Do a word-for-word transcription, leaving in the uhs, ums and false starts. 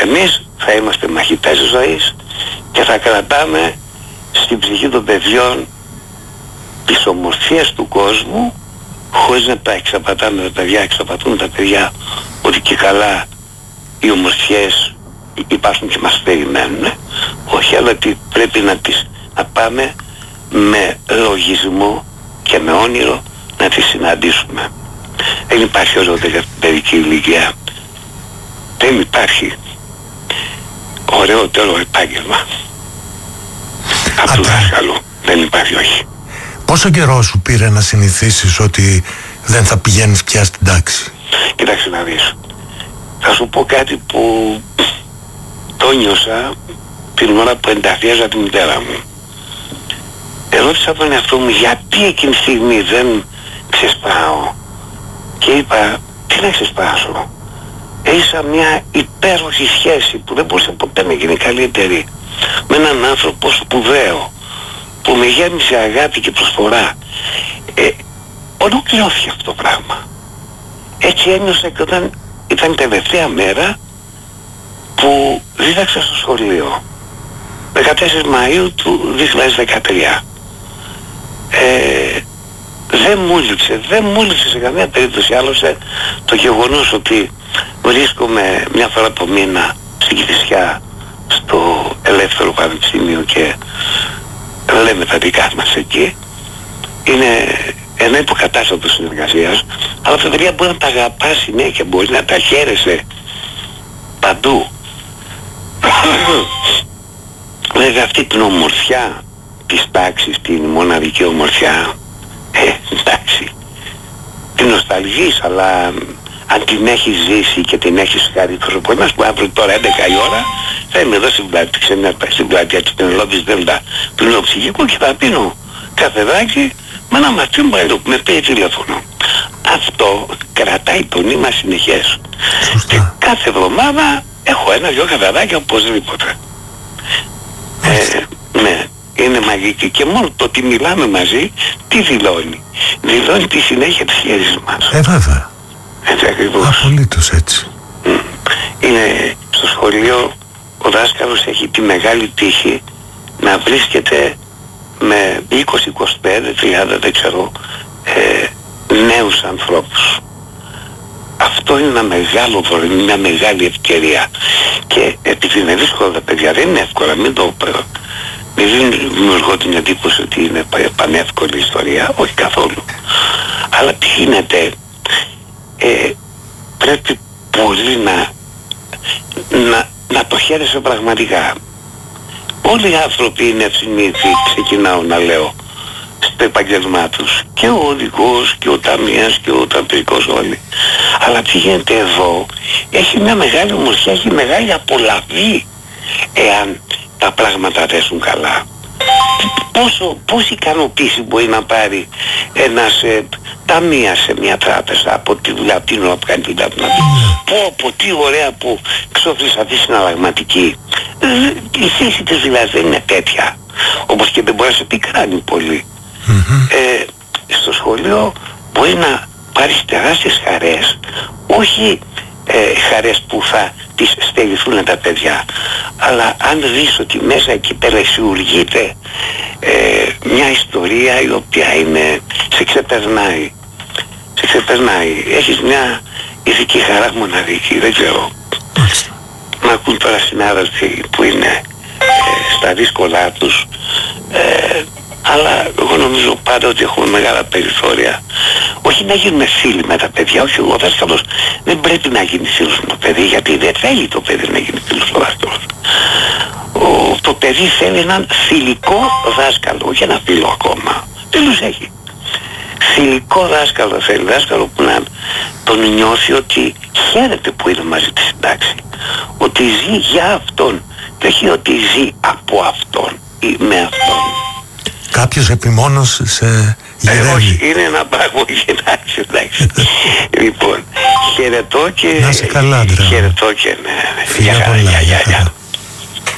Εμείς θα είμαστε μαχητές ζωής και θα κρατάμε στην ψυχή των παιδιών τις ομορφίες του κόσμου, χωρίς να τα εξαπατάμε τα παιδιά, εξαπατούν τα παιδιά ότι και καλά οι ομορφιές υπάρχουν και μας περιμένουν. Όχι, αλλά ότι πρέπει να τις να πάμε με λογισμό και με όνειρο να τις συναντήσουμε. Δεν υπάρχει ορότερα παιδική ηλικία. Δεν υπάρχει ωραιότερο επάγγελμα από του δάσκαλου. Δεν υπάρχει, όχι. Πόσο καιρό σου πήρε να συνηθίσεις ότι δεν θα πηγαίνεις πια στην τάξη? Κοιτάξτε να δεις. Θα σου πω κάτι που το νιώσα την ώρα που ενταφίαζα τη μητέρα μου. Ερώτησα τον εαυτό μου γιατί εκείνη τη στιγμή δεν ξεσπάω. Και είπα, τι να ξεσπάσω. Έζησα μια υπέροχη σχέση που δεν μπορούσε ποτέ να γίνει καλύτερη με έναν άνθρωπο σπουδαίο που με γέμισε αγάπη και προσφορά. Ε, ολοκληρώθηκε αυτό το πράγμα. Έτσι ένιωσα και όταν ήταν η τελευταία μέρα που δίδαξα στο σχολείο, δεκατέσσερις Μαΐου του δύο χιλιάδες δεκατρία. Ε, δεν μου λείψε, δεν μου λείψε σε καμία περίπτωση άλλωστε το γεγονός ότι βρίσκομαι μια φορά το μήνα στην Κηφισιά στο Ελεύθερο Πανεπιστήμιο και λέμε τα δικά μας εκεί. Είναι ένα υποκατάστατο συνεργασίας, αλλά τα παιδιά μπορεί να τα αγαπά συνέχεια, μπορεί να τα χαίρεσαι παντού. Βέβαια αυτή την ομορφιά της τάξης, την μοναδική ομορφιά, ε, εντάξει, την νοσταλγείς, αλλά αν την έχεις ζήσει και την έχεις χαρεί τόσο πολύ, μας που αύριο τώρα έντεκα η ώρα θα είμαι εδώ στην πλατεία, στην πλατεία της Πενελόπης Δέλτα του Νεοψυχικού και θα πίνω καφεδάκι με ένα ματσί μου με πήρε τηλέφωνο. Αυτό κρατάει το νήμα συνεχές. Και κάθε εβδομάδα έχω ένα-δυο καφεδάκια οπωσδήποτε. Ε, ναι, είναι μαγική και μόνο το ότι μιλάμε μαζί τι δηλώνει. Δηλώνει τη συνέχεια της σχέσης μας. Ε, βέβαια. Έτσι ακριβώς. Απολύτως έτσι. Είναι στο σχολείο ο δάσκαλος έχει τη μεγάλη τύχη να βρίσκεται με είκοσι με είκοσι πέντε τριάντα δεν ξέρω ε, νέους ανθρώπους. Αυτό είναι ένα μεγάλο δώρο, είναι μια μεγάλη ευκαιρία και επειδή είναι δύσκολα τα παιδιά, δεν είναι εύκολα, μην το μην δημιουργώ την εντύπωση ότι είναι πανεύκολη ιστορία, όχι καθόλου. Αλλά τι γίνεται, ε, πρέπει πολύ να, να, να το χαίρεσαι πραγματικά. Όλοι οι άνθρωποι είναι ευσυνήθοι, ξεκινάω να λέω, στο επαγγελμά τους. Και ο οδηγός και ο ταμείας και ο ταπεικός όλοι. Αλλά τι γίνεται εδώ, έχει μια μεγάλη ομορφιά, έχει μεγάλη απολαυή εάν τα πράγματα δέσουν καλά. Πόσο, πόση ικανοποίηση μπορεί να πάρει ένας ε, ταμείας σε μια τράπεζα από τη δουλειά, από την ώρα που κάνει τη δουλειά του να πει πω πω τι ωραία που ξόφλησα αυτή συναλλαγματική. Ε, η θέση της δηλαδή δεν είναι τέτοια. Όπως και δεν μπορεί να σε πει κάνει πολύ. Mm-hmm. Ε, στο σχολείο μπορεί να πάρεις τεράστιες χαρές, όχι ε, χαρές που θα τις στεληθούν τα παιδιά, αλλά αν δεις ότι μέσα εκεί περαισιουργείται ε, μια ιστορία η οποία είναι, σε ξεπερνάει, σε ξεπερνάει, έχεις μια ειδική χαρά μοναδική, δεν ξέρω. Μ' ακούν τώρα συνάδελφοι που είναι ε, στα δύσκολά τους, ε, αλλά εγώ νομίζω πάντα ότι έχουμε μεγάλα περιθώρια. Όχι να γίνουμε φίλοι με τα παιδιά, όχι ο δάσκαλος δεν πρέπει να γίνει φίλος με το παιδί, γιατί δεν θέλει το παιδί να γίνει φίλος ο δάσκαλος. Ο, το παιδί θέλει έναν φιλικό δάσκαλο, όχι ένα φίλο ακόμα. Τέλος έχει. Φιλικό δάσκαλο θέλει, δάσκαλο που να τον νιώθει ότι χαίρεται που είναι μαζί της στην τάξη. Ότι ζει για αυτόν και όχι ότι ζει από αυτόν ή με αυτόν. Κάποιος επιμόνος σε γυρεύει. Ε, όχι, είναι ένα πράγμα εντάξει, εντάξει. Λοιπόν, χαιρετώ και... Να είσαι καλά, Αντρέα. Χαιρετώ και ναι, ναι. Φιλιά πολλά, για, για, για.